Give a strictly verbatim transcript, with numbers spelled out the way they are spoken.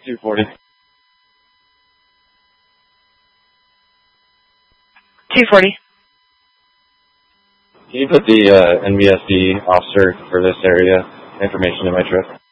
two forty. two forty. Can you put the uh, N B S D officer for this area information in my trip?